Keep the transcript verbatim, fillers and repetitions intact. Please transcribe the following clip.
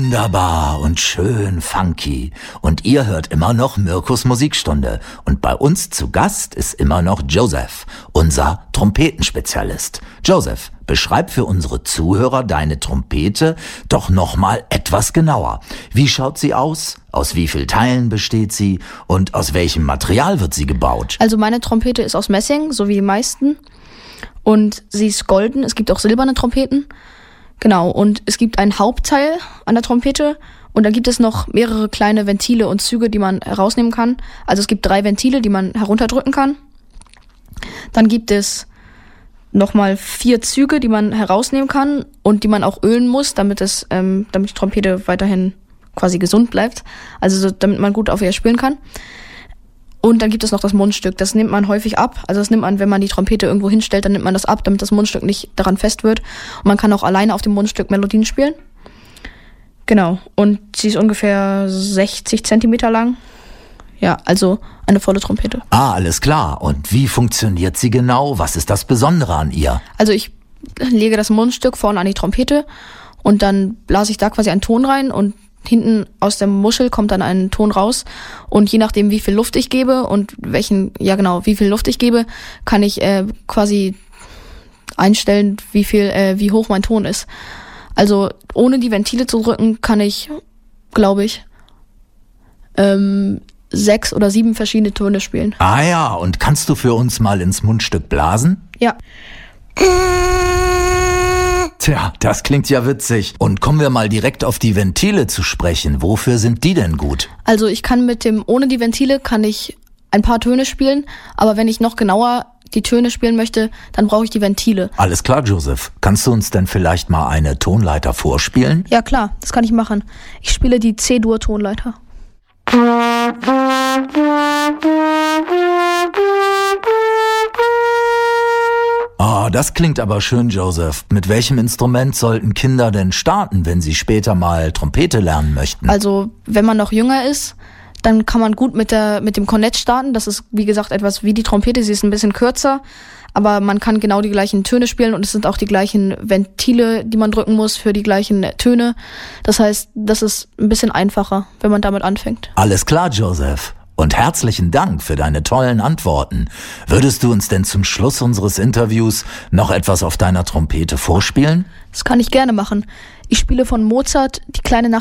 Wunderbar und schön funky. Und ihr hört immer noch Mirkus Musikstunde. Und bei uns zu Gast ist immer noch Joseph, unser Trompetenspezialist. Joseph, beschreib für unsere Zuhörer deine Trompete doch nochmal etwas genauer. Wie schaut sie aus? Aus wie vielen Teilen besteht sie? Und aus welchem Material wird sie gebaut? Also meine Trompete ist aus Messing, so wie die meisten. Und sie ist golden. Es gibt auch silberne Trompeten. Genau, und es gibt ein Hauptteil an der Trompete und dann gibt es noch mehrere kleine Ventile und Züge, die man herausnehmen kann. Also es gibt drei Ventile, die man herunterdrücken kann. Dann gibt es nochmal vier Züge, die man herausnehmen kann und die man auch ölen muss, damit es, ähm, damit die Trompete weiterhin quasi gesund bleibt. Also so, damit man gut auf ihr spielen kann. Und dann gibt es noch das Mundstück. Das nimmt man häufig ab. Also das nimmt man, wenn man die Trompete irgendwo hinstellt, dann nimmt man das ab, damit das Mundstück nicht daran fest wird. Und man kann auch alleine auf dem Mundstück Melodien spielen. Genau. Und sie ist ungefähr sechzig Zentimeter lang. Ja, also eine volle Trompete. Ah, alles klar. Und wie funktioniert sie genau? Was ist das Besondere an ihr? Also ich lege das Mundstück vorne an die Trompete und dann blase ich da quasi einen Ton rein und hinten aus der Muschel kommt dann ein Ton raus und je nachdem, wie viel Luft ich gebe und welchen, ja genau, wie viel Luft ich gebe, kann ich äh, quasi einstellen, wie viel, äh, wie hoch mein Ton ist. Also ohne die Ventile zu drücken, kann ich, glaube ich, ähm, sechs oder sieben verschiedene Töne spielen. Ah ja, und kannst du für uns mal ins Mundstück blasen? Ja. Tja, das klingt ja witzig. Und kommen wir mal direkt auf die Ventile zu sprechen. Wofür sind die denn gut? Also ich kann mit dem, ohne die Ventile kann ich ein paar Töne spielen, aber wenn ich noch genauer die Töne spielen möchte, dann brauche ich die Ventile. Alles klar, Joseph. Kannst du uns denn vielleicht mal eine Tonleiter vorspielen? Ja klar, das kann ich machen. Ich spiele die C-Dur-Tonleiter. Oh, das klingt aber schön, Joseph. Mit welchem Instrument sollten Kinder denn starten, wenn sie später mal Trompete lernen möchten? Also, wenn man noch jünger ist, dann kann man gut mit der mit dem Kornett starten. Das ist, wie gesagt, etwas wie die Trompete. Sie ist ein bisschen kürzer, aber man kann genau die gleichen Töne spielen und es sind auch die gleichen Ventile, die man drücken muss für die gleichen Töne. Das heißt, das ist ein bisschen einfacher, wenn man damit anfängt. Alles klar, Joseph. Und herzlichen Dank für deine tollen Antworten. Würdest du uns denn zum Schluss unseres Interviews noch etwas auf deiner Trompete vorspielen? Das kann ich gerne machen. Ich spiele von Mozart die kleine Nacht